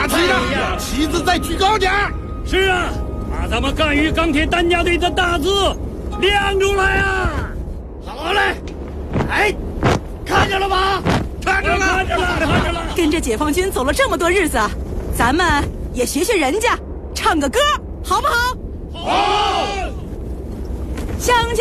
大旗呢？旗子再举高点。 是啊，把咱们赣榆钢铁担架队的大字亮出来啊！ 好嘞，哎，看见了吧？ 看着了。 跟着解放军走了这么多日子，咱们也学学人家，唱个歌，好不好？ 好。 乡间